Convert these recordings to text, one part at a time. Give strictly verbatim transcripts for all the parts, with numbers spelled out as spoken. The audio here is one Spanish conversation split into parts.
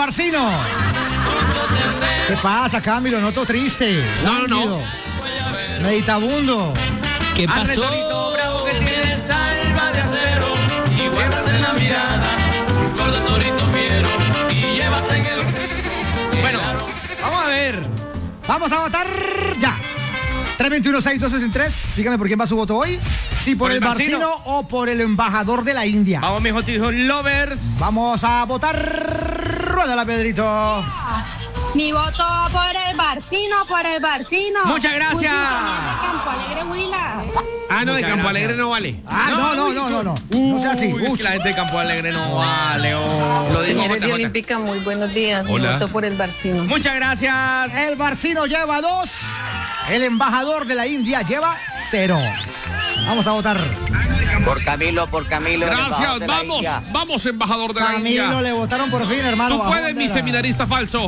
Barcino. ¿Qué pasa, Camilo? No todo triste. No, no, no. Meditabundo. ¿Qué pasó? Bravo que tienes alma de acero y guardas en la mirada con los toritos fiero y llevas en el... Bueno, vamos a ver. Vamos a votar ya. tres veintiuno, seis doce tres. Dígame por quién va su voto hoy. Si por, Por el el Barcino. Barcino o por el embajador de la India. Vamos, mis hot lovers. Vamos a votar. Rueda la Pedrito. Mi voto por el Barcino, por el Barcino. Muchas gracias. De Campo Alegre, Huila. Ah, no, de Muchas Campo gracias. Alegre no vale. Ah, no, no, no, no, no. No sea así. Uy, es Uy. que la gente de Campo Alegre no vale. Oh. Lo dijo Señores J de J. Olímpica, muy buenos días. Hola. Mi voto por el Barcino. Muchas gracias. El Barcino lleva dos. El embajador de la India lleva cero. Vamos a votar. Por Camilo, por Camilo. Gracias, embajador de la vamos, India. vamos, embajador de la Camilo India. le votaron por fin, hermano. Tú bajo puedes, mi bandera. seminarista falso.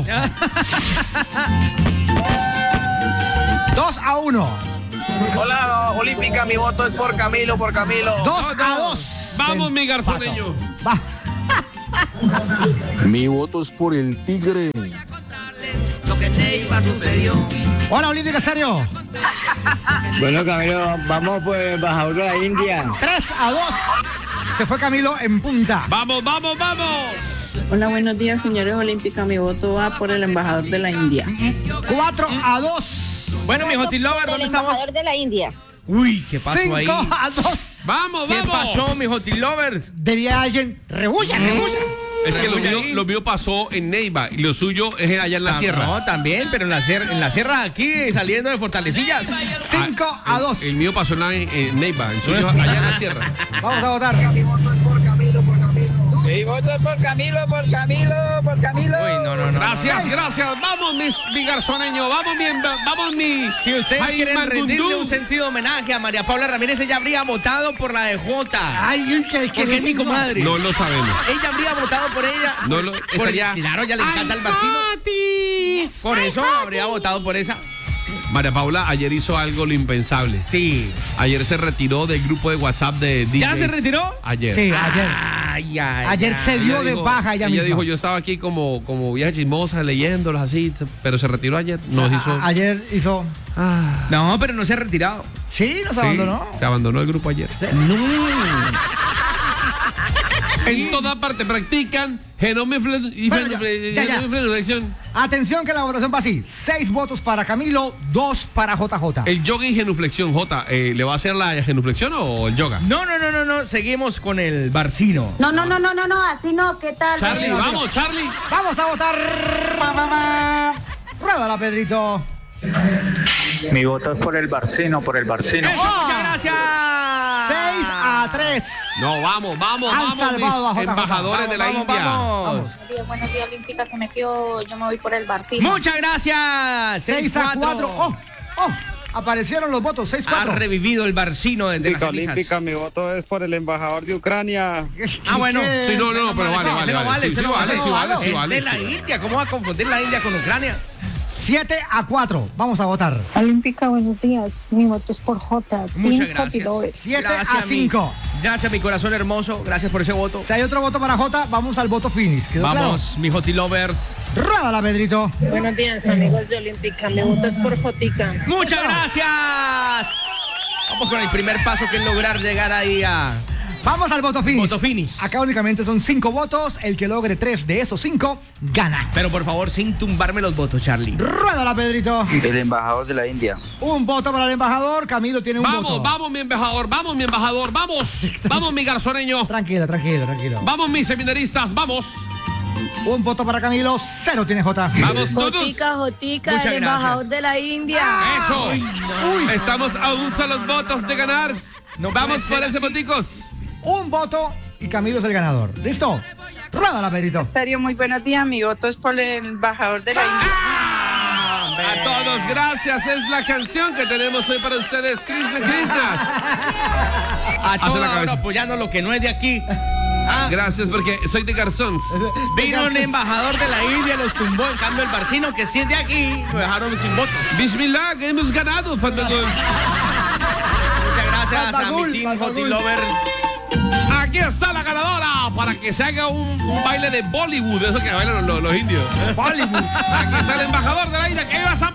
Dos a uno. Hola, Olímpica, mi voto es por Camilo, por Camilo. Dos a dos. Vamos, mi Empato. garzoneño. Va. Mi voto es por el Tigre. Hola, Olímpica, serio. Bueno, Camilo, vamos por el embajador de la India. Tres a dos. Se fue Camilo en punta. Vamos, vamos, vamos. Hola, buenos días, señores Olímpica. Mi voto va por el embajador de la India. Cuatro a dos. Bueno, mis hot lovers, ¿dónde estamos? de la India. Uy, ¿qué pasó ahí? Cinco a dos. Vamos, ¿Qué vamos. pasó, mis hot lovers? Debía alguien. Rebulla, rebulla. Es que lo Rebulla mío, ahí. lo mío pasó en Neiva y lo suyo es allá en la Ah, sierra. No, también, pero en la sierra, en la sierra aquí, saliendo de Fortalecillas. Cinco Ah, a el- dos. El, mío pasó en, la- en Neiva, el suyo allá en la sierra. Vamos a votar. Mi voto es por Camilo, por Camilo, por Camilo. Uy, no, no, no. Gracias, no, no. gracias. Vamos, mis, mi garzoneño. Vamos, mi, vamos, mi. Si ustedes Jaime quieren rendirle Mangundú. un sentido homenaje a María Paula Ramírez, ella habría votado por la de Jota. Ay, que, que Porque es mi comadre. No lo sabemos. Ella habría votado por ella. No lo- Por- estaría- Claro, ya le encanta el Barcino. Por eso habría votado por esa. María Paula ayer hizo algo lo impensable. Sí. Ayer se retiró del grupo de WhatsApp de D Js. ¿Ya se retiró? Ayer. Sí, ayer. Ay, ay, Ayer ay. se dio Ella de dijo- baja ella, ella misma. dijo, yo estaba aquí como, como vieja chismosa leyéndolos así, pero se retiró ayer. Nos hizo. A- ayer hizo. Ah, No, pero no se ha retirado. Sí, nos sí, abandonó. Se abandonó el grupo ayer. No. En toda parte practican genome y Bueno, ya, ya, ya. genuflexión. Atención que la votación va así. Seis votos para Camilo, dos para J J. El yoga y genuflexión, J, eh, ¿le va a hacer la genuflexión o el yoga? No, no, no, no, no. Seguimos con el Barcino. No, no, no, no, no, no, así no, ¿qué tal? Charlie, no, vamos, Charlie. Vamos a votar. Ma, ma, ma. Ruédala, Pedrito. Mi voto es por el Barcino, por el Barcino. ¡Eso, muchas gracias! Seis a tres. No, vamos, vamos, Han vamos, salvado a mis J J. embajadores de la Vamos, India. vamos. Buenos días, buenos días, Olímpica. Se metió, yo me voy por el Barcino. Muchas gracias. Seis a cuatro. Oh, oh. Aparecieron los votos. Seis Ha cuatro. revivido el Barcino desde las cenizas. mi voto es por el embajador de Ucrania. Ah, bueno. Sí, no, no, no, pero vale, vale, Ese no vale. Sí, ese sí, no vale, ese sí, no vale, sí, Es vale, de la sí, vale. India. ¿Cómo va a confundir la India con Ucrania? Siete a cuatro. Vamos a votar. Olímpica, buenos días. Mi voto es por J. Muchas gracias. Siete Gracias, a cinco. Mi, gracias, mi corazón hermoso. Gracias por ese voto. Si hay otro voto para J, vamos al voto finish. ¿Quedó Vamos, mi Joti Lovers. claro? Ruédala, Pedrito. Buenos días, amigos de Olímpica. Mi voto es por Jotica. Muchas gracias. Vamos con el primer paso que es lograr llegar ahí a Vamos al voto finish. voto finish. Acá únicamente son cinco votos. El que logre tres de esos cinco, gana. Pero por favor, sin tumbarme los votos, Charlie. Ruédala, Pedrito. El embajador de la India. Un voto para el embajador. Camilo tiene un Vamos, voto. vamos, mi embajador, vamos, mi embajador, vamos. Vamos, mi garzoneño. Tranquilo, tranquilo, tranquilo. Vamos, mis seminaristas, vamos. Un voto para Camilo. Cero tiene J. Vamos todos. Jotica, Jotica, Muchas el gracias. embajador de la India. Eso. Estamos a un solo votos de ganar. No Vamos puede por ser ese así. voticos. Un voto y Camilo es el ganador. ¿Listo? Ruédala, Pedrito. Serio, muy buenos días. Mi voto es por el embajador de la India. A todos, gracias. Es la canción que tenemos hoy para ustedes, Krishna Krishna. A Hace todos la cabeza. apoyando lo que no es de aquí. Ah, Gracias porque soy de Garzón. vino un embajador de la India, los tumbó. En cambio, el Barcino, que sí es de aquí, lo dejaron sin votos. Bismillah, que hemos ganado, Fandangol. Muchas gracias a Fantagul, mi team Fantagul. Joti Lover. A aquí está la ganadora para que se haga un, un baile de Bollywood, eso que bailan los, los indios. Bollywood. Aquí está el embajador de la India, que iba a San